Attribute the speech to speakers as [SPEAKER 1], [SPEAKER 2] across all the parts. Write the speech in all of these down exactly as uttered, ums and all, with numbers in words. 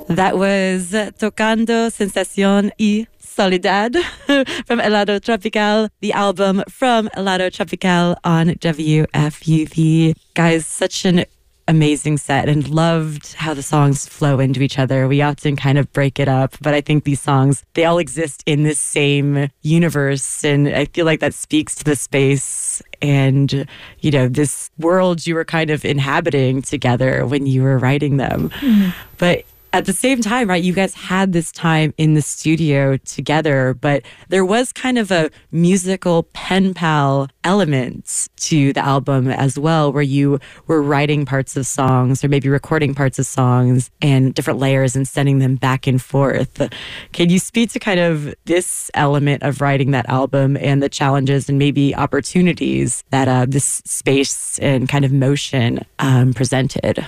[SPEAKER 1] That was Tocando Sensación y Soledad from Helado Tropical, the album from Helado Tropical on W F U V. Guys, such an amazing set, and loved how the songs flow into each other. We often kind of break it up, but I think these songs, they all exist in this same universe, and I feel like that speaks to the space and, you know, this world you were kind of inhabiting together when you were writing them. Mm-hmm. But at the same time, right, you guys had this time in the studio together, but there was kind of a musical pen pal element to the album as well, where you were writing parts of songs or maybe recording parts of songs and different layers and sending them back and forth. Can you speak to kind of this element of writing that album and the challenges and maybe opportunities that uh, this space and kind of motion um, presented?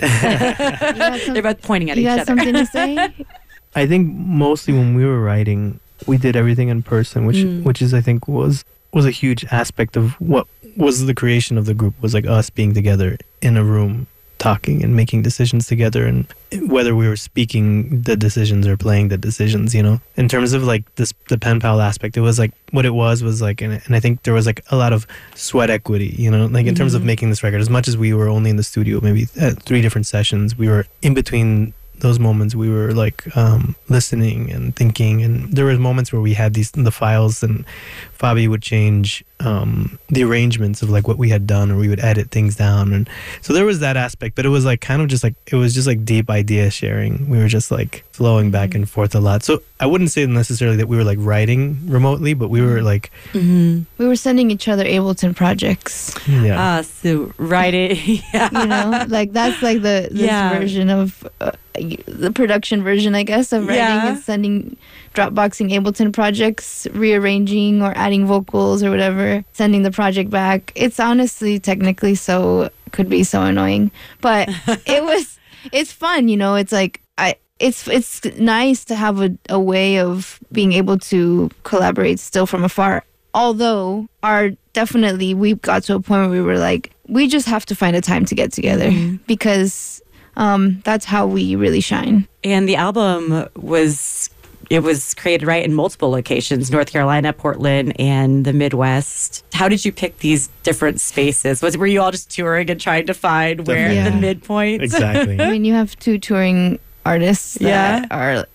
[SPEAKER 1] They're both pointing at
[SPEAKER 2] you
[SPEAKER 1] each
[SPEAKER 2] got
[SPEAKER 1] other.
[SPEAKER 2] Something to say?
[SPEAKER 3] I think mostly when we were writing, we did everything in person, which mm. which is I think was was a huge aspect of what was the creation of the group, was like us being together in a room, talking and making decisions together, and whether we were speaking the decisions or playing the decisions, you know. In terms of like this, the pen pal aspect, it was like what it was was like, and, and I think there was like a lot of sweat equity, you know, like in mm-hmm. terms of making this record. As much as we were only in the studio, maybe at three different sessions, we were in between those moments. We were like um, listening and thinking, and there were moments where we had these the files, and Fabi would change um, the arrangements of like what we had done, or we would edit things down, and so there was that aspect. But it was like kind of just like it was just like deep idea sharing. We were just like flowing back and forth a lot. So I wouldn't say necessarily that we were like writing remotely, but we were like
[SPEAKER 2] mm-hmm. we were sending each other Ableton projects.
[SPEAKER 3] Yeah.
[SPEAKER 1] Ah, so writing. Yeah.
[SPEAKER 2] You know, like that's like the this
[SPEAKER 1] yeah.
[SPEAKER 2] version of uh, the production version, I guess, of writing
[SPEAKER 1] yeah.
[SPEAKER 2] and sending Dropboxing Ableton projects, rearranging or adding vocals or whatever, sending the project back. It's honestly technically so could be so annoying, but it was it's fun, you know. It's like I it's it's nice to have a, a way of being able to collaborate still from afar. Although our definitely we got to a point where we were like, we just have to find a time to get together mm-hmm. because um, that's how we really shine.
[SPEAKER 1] And the album was it was created right in multiple locations: North Carolina, Portland, and the Midwest. How did you pick these different spaces? Was were you all just touring and trying to find where
[SPEAKER 2] yeah.
[SPEAKER 1] the midpoint?
[SPEAKER 3] Exactly.
[SPEAKER 2] I mean, you have two touring artists that
[SPEAKER 1] yeah.
[SPEAKER 2] are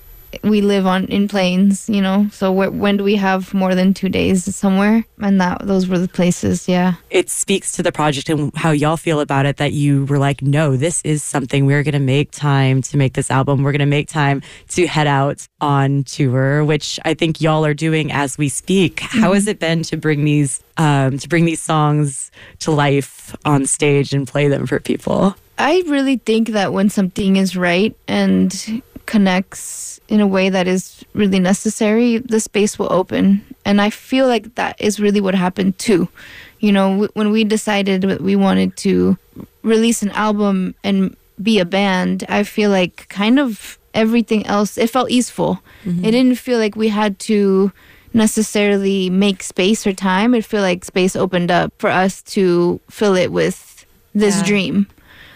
[SPEAKER 2] we live on in planes, you know, so wh- when do we have more than two days somewhere? And that those were the places. Yeah,
[SPEAKER 1] it speaks to the project and how y'all feel about it, that you were like, no, this is something we're going to make time to make this album. We're going to make time to head out on tour, which I think y'all are doing as we speak. Mm-hmm. How has it been to bring these um, to bring these songs to life on stage and play them for people?
[SPEAKER 2] I really think that when something is right and connects in a way that is really necessary, the space will open. And I feel like that is really what happened too. You know, w- when we decided that we wanted to release an album and be a band, I feel like kind of everything else, it felt easeful. Mm-hmm. It didn't feel like we had to necessarily make space or time. It felt like space opened up for us to fill it with this yeah. dream.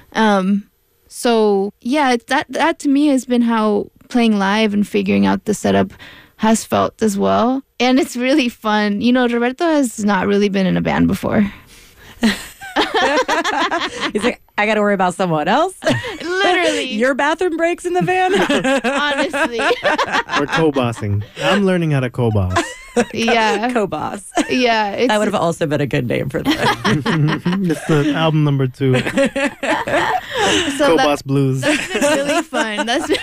[SPEAKER 2] Um, so yeah, that that to me has been how playing live and figuring out the setup has felt as well. And it's really fun. You know, Roberto has not really been in a band before.
[SPEAKER 1] He's like, I got to worry about someone else.
[SPEAKER 2] Literally.
[SPEAKER 1] Your bathroom breaks in the van?
[SPEAKER 2] Honestly.
[SPEAKER 3] We're co-bossing. I'm learning how to co-boss.
[SPEAKER 2] Yeah.
[SPEAKER 1] Co-boss.
[SPEAKER 2] Yeah. It's,
[SPEAKER 1] that would have also been a good name for that.
[SPEAKER 3] It's the album number two.
[SPEAKER 2] So
[SPEAKER 3] Co-boss
[SPEAKER 2] that,
[SPEAKER 3] Blues.
[SPEAKER 2] That's been really fun. That's been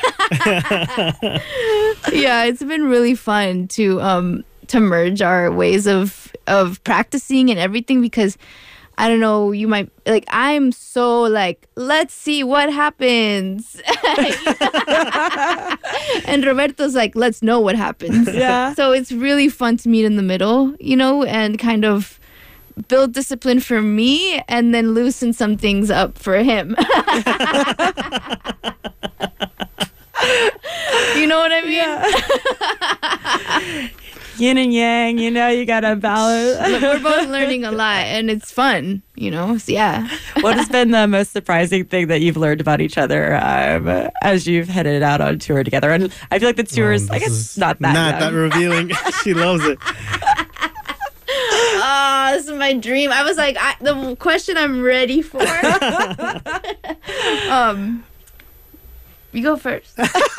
[SPEAKER 2] yeah, it's been really fun to um to merge our ways of of practicing and everything, because I don't know, you might, like, I'm so, like, let's see what happens. And Roberto's like, let's know what happens.
[SPEAKER 1] Yeah.
[SPEAKER 2] So it's really fun to meet in the middle, you know, and kind of build discipline for me and then loosen some things up for him. You know what I mean?
[SPEAKER 1] Yeah. yin and yang, you know, you gotta balance.
[SPEAKER 2] But we're both learning a lot, and it's fun, you know. So yeah.
[SPEAKER 1] What has been the most surprising thing that you've learned about each other um, as you've headed out on tour together? And I feel like the tours,
[SPEAKER 3] Oh,
[SPEAKER 1] I
[SPEAKER 3] this
[SPEAKER 1] guess,
[SPEAKER 3] is
[SPEAKER 1] not that
[SPEAKER 3] not
[SPEAKER 1] young.
[SPEAKER 3] that revealing. She loves it.
[SPEAKER 2] Oh, this is my dream. I was like, I, the question I'm ready for. um, you go first.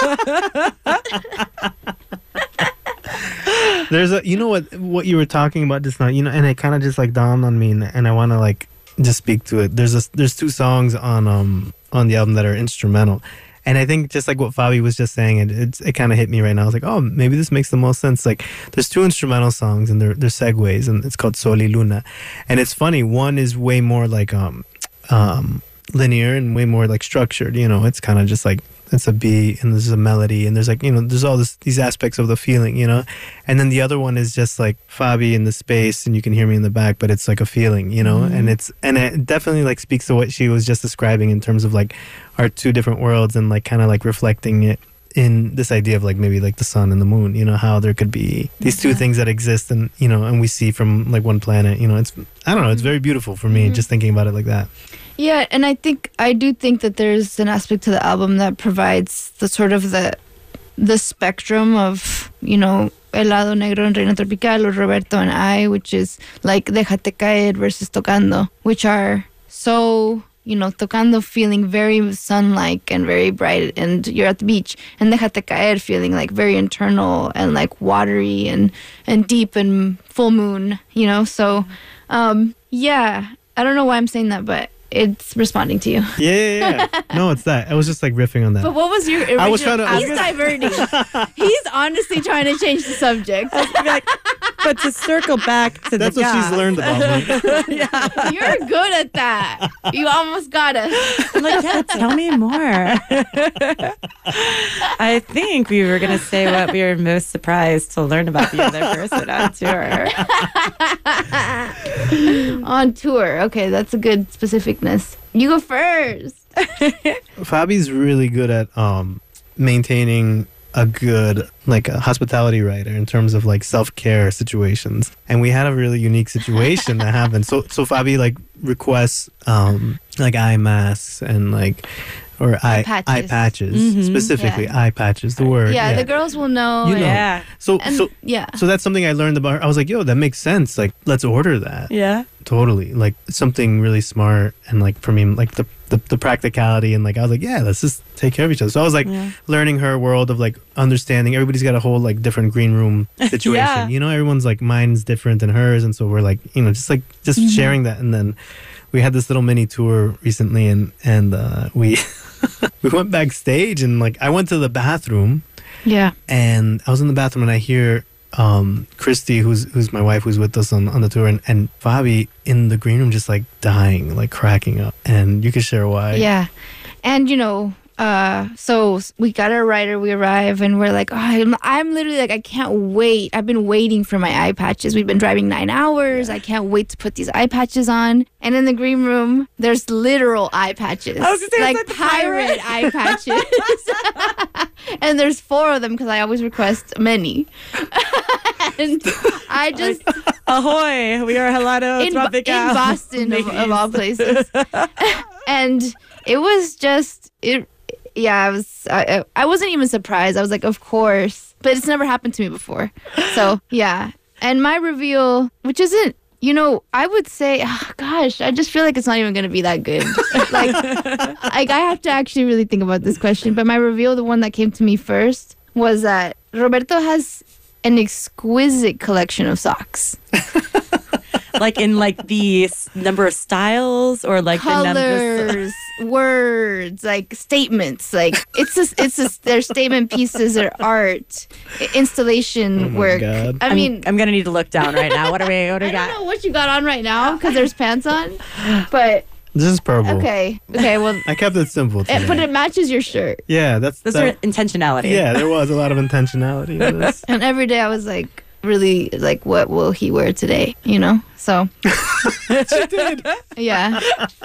[SPEAKER 3] There's a, you know what, what you were talking about just now, you know, and it kind of just like dawned on me, and, and I want to like just speak to it. There's a, there's two songs on um on the album that are instrumental, and I think just like what Fabi was just saying, it it's, it kind of hit me right now. I was like, oh, maybe this makes the most sense. Like, there's two instrumental songs, and they're they're segues, and it's called Sol y Luna, and it's funny. One is way more like um um linear and way more like structured. You know, it's kind of just like, it's a beat and there's a melody and there's like, you know, there's all this, these aspects of the feeling, you know. And then the other one is just like Fabi in the space and you can hear me in the back, but it's like a feeling, you know. Mm-hmm. And it's, and it definitely like speaks to what she was just describing in terms of like our two different worlds, and like kind of like reflecting it in this idea of like maybe like the sun and the moon, you know, how there could be these two things that exist, and you know, and we see from like one planet, you know. It's, I don't know, it's very beautiful for me, mm-hmm. just thinking about it like that.
[SPEAKER 2] Yeah, and I think I do think that there's an aspect to the album that provides the sort of the the spectrum of, you know, El Lado Negro and Reina Tropical, or Roberto and I, which is like Déjate Caer versus Tocando, which are so, you know, Tocando feeling very sun-like and very bright and you're at the beach, and Déjate Caer feeling like very internal and like watery and, and deep and full moon, you know. So, um, yeah, I don't know why I'm saying that, but it's responding to you.
[SPEAKER 3] Yeah, yeah, yeah. No, it's that. I was just like riffing on that.
[SPEAKER 2] But what was your original?
[SPEAKER 3] I was trying to. I was
[SPEAKER 2] He's
[SPEAKER 3] gonna,
[SPEAKER 2] diverting. He's honestly trying to change the subject.
[SPEAKER 1] Like, but to circle back to
[SPEAKER 3] that's
[SPEAKER 1] the
[SPEAKER 3] what
[SPEAKER 1] gas.
[SPEAKER 3] she's learned about me.
[SPEAKER 1] Yeah.
[SPEAKER 2] You're good at that. You almost got us.
[SPEAKER 1] I'm like, yeah, tell me more. I think we were going to say what we were most surprised to learn about the other person on tour.
[SPEAKER 2] On tour. Okay, that's a good specificness. You go first.
[SPEAKER 3] Fabi's really good at um, maintaining a good like a hospitality writer in terms of like self-care situations, and we had a really unique situation that happened. So so Fabi like requests um, like eye masks and like or eye
[SPEAKER 2] patches.
[SPEAKER 3] eye patches
[SPEAKER 1] Mm-hmm.
[SPEAKER 3] specifically
[SPEAKER 2] Yeah.
[SPEAKER 3] eye patches. The word
[SPEAKER 2] Yeah, the girls will know.
[SPEAKER 3] You
[SPEAKER 2] and-
[SPEAKER 3] know.
[SPEAKER 1] Yeah.
[SPEAKER 3] So
[SPEAKER 2] And,
[SPEAKER 3] so
[SPEAKER 2] yeah.
[SPEAKER 3] so that's something I learned about her. I was like, yo, that makes sense. Like, let's order that.
[SPEAKER 1] Yeah.
[SPEAKER 3] Totally. Like something really smart, and like for me, like the, the the practicality, and like I was like, yeah, let's just take care of each other. So I was like
[SPEAKER 1] Yeah.
[SPEAKER 3] learning her world of like understanding everybody's got a whole like different green room situation.
[SPEAKER 1] Yeah.
[SPEAKER 3] You know, everyone's like mine's different than hers, and so we're like, you know, just like just
[SPEAKER 2] Mm-hmm.
[SPEAKER 3] sharing that. And then we had this little mini tour recently, and and uh, we we went backstage, and like I went to the bathroom,
[SPEAKER 2] Yeah.
[SPEAKER 3] and I was in the bathroom, and I hear um Christy, who's who's my wife, who's with us on, on the tour, and, and Fabi in the green room just like dying, like cracking up, and you can share why.
[SPEAKER 2] Yeah. And, you know, uh, so we got our rider, we arrive, and we're like, oh, I'm, I'm literally like, I can't wait. I've been waiting for my eye patches. We've been driving nine hours. I can't wait to put these eye patches on. And in the green room, there's literal eye patches.
[SPEAKER 1] I was gonna say,
[SPEAKER 2] like
[SPEAKER 1] it's like the
[SPEAKER 2] pirate
[SPEAKER 1] pirate.
[SPEAKER 2] eye patches. And there's four of them because I always request many. And I just,
[SPEAKER 1] Ahoy! We are Helado
[SPEAKER 2] in, Bo-
[SPEAKER 1] Tropical.
[SPEAKER 2] in Boston, of, of all places. And it was just, it. yeah, I was, I, I wasn't even surprised. I was like, of course. But it's never happened to me before. So, yeah. And my reveal, which isn't, you know, I would say, oh, gosh, I just feel like it's not even going to be that good. like, like, I have to actually really think about this question. But my reveal, the one that came to me first, was that Roberto has an exquisite collection of socks.
[SPEAKER 1] Like in like the s- number of styles, or like the number.
[SPEAKER 2] Colors, words, like statements. Like it's a, it's a, they're statement pieces or art, i- installation
[SPEAKER 3] Oh my
[SPEAKER 2] work.
[SPEAKER 3] God.
[SPEAKER 2] I
[SPEAKER 1] I'm,
[SPEAKER 2] mean,
[SPEAKER 1] I'm gonna need to look down right now. What are we? What do
[SPEAKER 2] I
[SPEAKER 1] we
[SPEAKER 2] don't
[SPEAKER 1] got?
[SPEAKER 2] know what you got on right now because there's pants on, but
[SPEAKER 3] This is purple.
[SPEAKER 2] okay, okay, well,
[SPEAKER 3] I kept it simple today.
[SPEAKER 2] it, but it matches your shirt.
[SPEAKER 3] yeah, that's
[SPEAKER 1] Those
[SPEAKER 3] that,
[SPEAKER 1] are intentionality.
[SPEAKER 3] yeah, there was a lot of intentionality in this.
[SPEAKER 2] And every day I was like, really, like, what will he wear today? You know, so
[SPEAKER 3] She did.
[SPEAKER 2] yeah.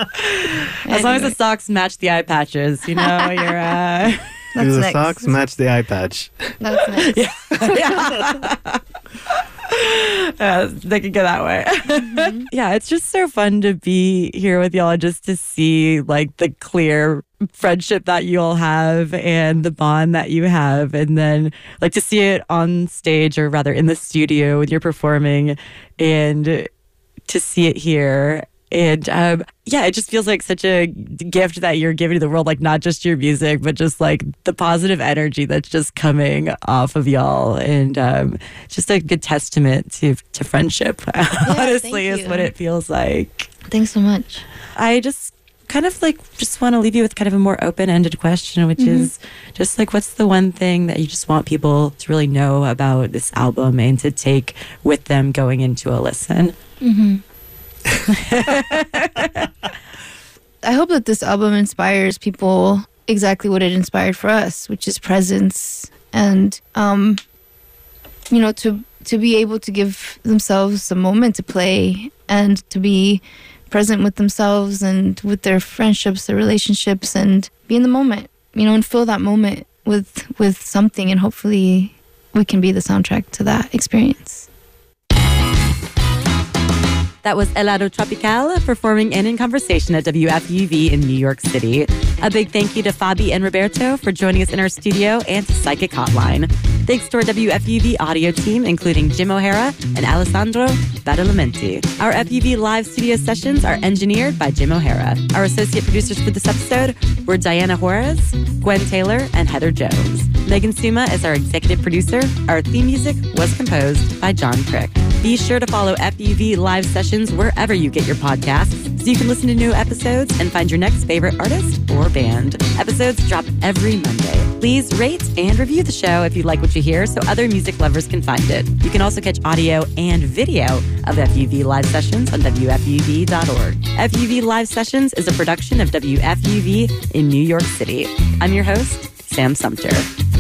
[SPEAKER 1] As long as the socks match the eye patches, you know, you're. Uh,
[SPEAKER 2] That's
[SPEAKER 3] Do the
[SPEAKER 2] next.
[SPEAKER 3] socks match the eye patch?
[SPEAKER 2] That's next.
[SPEAKER 1] yeah. Uh, they can go that way. Mm-hmm. Yeah, it's just so fun to be here with y'all, just to see like the clear friendship that you all have and the bond that you have, and then like to see it on stage, or rather in the studio when you're performing, and to see it here. And um, yeah, it just feels like such a gift that you're giving to the world, like not just your music, but just like the positive energy that's just coming off of y'all. And um, just a good testament to, to friendship, yeah, honestly, is what it feels like.
[SPEAKER 2] Thanks so much.
[SPEAKER 1] I just kind of like just want to leave you with kind of a more open-ended question, which mm-hmm. is just like, what's the one thing that you just want people to really know about this album and to take with them going into a listen?
[SPEAKER 2] Mm-hmm. I hope that this album inspires people exactly what it inspired for us, which is presence, and um, you know, to to be able to give themselves a moment to play and to be present with themselves and with their friendships, their relationships, and be in the moment, you know, and fill that moment with with something, and hopefully we can be the soundtrack to that experience.
[SPEAKER 1] That was Helado Tropical performing and in conversation at W F U V in New York City. A big thank you to Fabi and Roberto for joining us in our studio, and to Psychic Hotline. Thanks to our W F U V audio team, including Jim O'Hara and Alessandro Badalamenti. Our F U V live studio sessions are engineered by Jim O'Hara. Our associate producers for this episode were Diana Juarez, Gwen Taylor, and Heather Jones. Megan Suma is our executive producer. Our theme music was composed by John Crick. Be sure to follow F U V live sessions wherever you get your podcasts, so you can listen to new episodes and find your next favorite artist or band. Episodes drop every Monday. Please rate and review the show if you like what you hear, so other music lovers can find it. You can also catch audio and video of F U V live sessions on W F U V dot org. F U V Live Sessions is a production of W F U V in New York City. I'm your host, Sam Sumter.